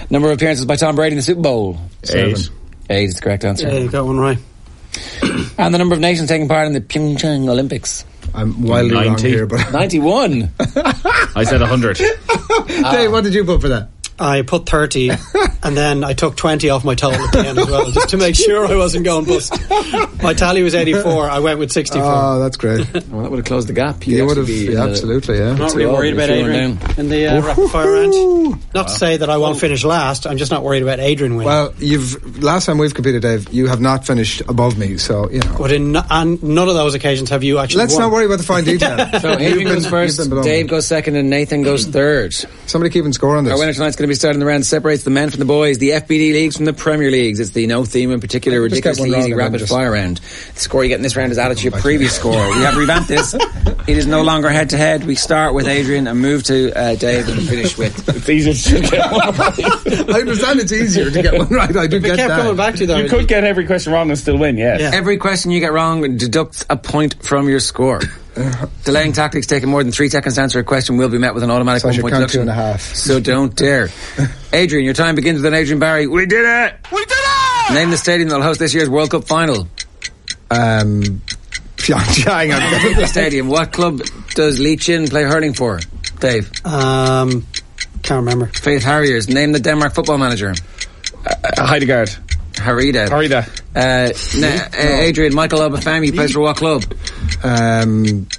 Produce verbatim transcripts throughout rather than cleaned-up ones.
Number of appearances by Tom Brady in the Super Bowl. Eight. Eight is the correct answer. Yeah, you got one right. And the number of nations taking part in the Pyeongchang Olympics. I'm wildly wrong ninety. here, but ninety-one. I said one hundred. Dave, what did you put for that? I put thirty, and then I took twenty off my total at the end as well, just to make sure I wasn't going bust. My tally was eighty-four. I went with sixty-four. Oh, that's great. Well, that would have closed the gap. You You'd would have, actually be yeah, in the- absolutely, yeah. I'm not really Two worried over about if you went Adrian down. in the uh, rapid fire round. Not to say that I won't finish last. I'm just not worried about Adrian winning. Well, you've last time we've competed, Dave, you have not finished above me, so you know. But in no, on none of those occasions have you actually Let's won. not worry about the fine detail. So Adrian goes first, Dave goes second, and Nathan goes third. Somebody keeping score on this. Our winner tonight's going to be starting the round that separates the men from the boys, the F B D leagues from the Premier Leagues. It's the no theme in particular, Just get ridiculously one easy wrong and then rapid just- fire round. The score you get in this round is added to your previous score. We have revamped this. It is no longer head to head. We start with Adrian and move to uh, Dave and finish with. It's easier to get one right. I understand it's easier to get one right. I do We get kept that. coming back to that. You could get every question wrong and still win, yes. Yeah. Every question you get wrong deducts a point from your score. Delaying tactics taking more than three seconds to answer a question will be met with an automatic So I one should point count two deduction. and a half. So don't dare. Adrian, your time begins with an Adrian Barry. We did it! We did it! Name the stadium that will host this year's World Cup final. Um, Pyeongchang. Olympic Stadium. What club does Lee Chin play hurling for? Dave. Um, can't remember. Faith Harriers. Name the Denmark football manager. Uh, Heidegard. Harida. Harida. Uh, na- uh, Adrian, Michael Obafemi plays for what club? Um,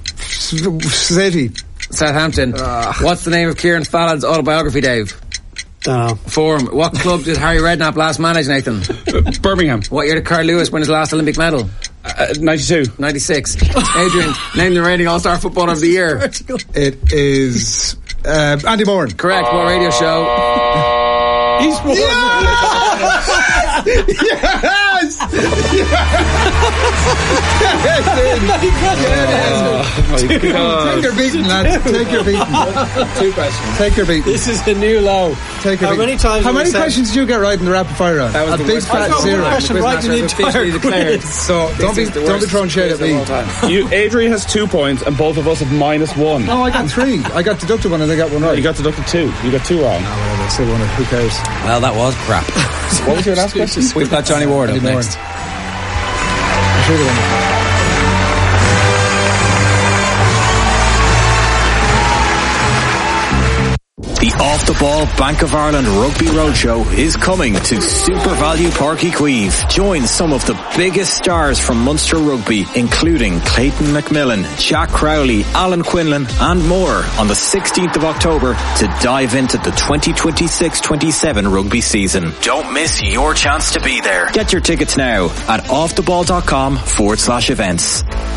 City. Southampton. What's the name of Kieran Fallon's autobiography, Dave? Don't know. Form. What club did Harry Redknapp last manage, Nathan? Birmingham. What year did Carl Lewis win his last Olympic medal? Uh, ninety-two. ninety-six. Adrian, name the reigning All-Star Footballer of the Year. It is uh, Andy Moran. Correct. What radio show? He's won. Yes! Take your beating, lads. Take your beating. Two questions. Take your beating. This is a new low. Take your How beating. many times How have we many said- questions did you get right in the rapid fire round? That was a the big worst. fat I got one zero. question Quiz right master in the has officially entire declared. quiz. So don't be is the don't be worst throwing shade at quiz of me. all time. You, Adrian has two points and both of us have minus one. No, I got three. I got deducted one and I got one right. You got deducted two. You got two wrong. Oh, whatever. Still won it. Who cares? Well, that was crap. What was your last question? We've got Johnny Ward up Andy Moran. next. I should have won it. The Off the Ball Bank of Ireland Rugby Roadshow is coming to Super Value Park Queeve. Join some of the biggest stars from Munster Rugby, including Clayton McMillan, Jack Crowley, Alan Quinlan, and more on the sixteenth of October to dive into the twenty twenty-six twenty-seven rugby season. Don't miss your chance to be there. Get your tickets now at offtheball.com forward slash events.